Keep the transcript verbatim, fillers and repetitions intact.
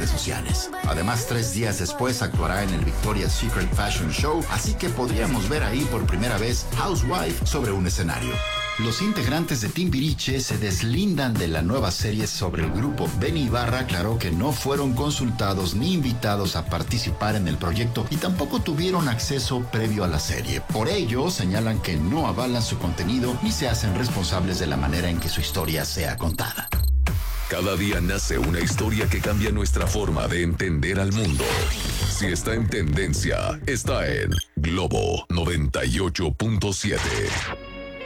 redes sociales. Además, tres días después actuará en el Victoria's Secret Fashion Show, así que podríamos ver ahí por primera vez Housewife sobre un escenario. Los integrantes de Timbiriche se deslindan de la nueva serie sobre el grupo. Benny Ibarra aclaró que no fueron consultados ni invitados a participar en el proyecto y tampoco tuvieron acceso previo a la serie. Por ello, señalan que no avalan su contenido ni se hacen responsables de la manera en que su historia sea contada. Cada día nace una historia que cambia nuestra forma de entender al mundo. Si está en tendencia, está en Globo noventa y ocho punto siete.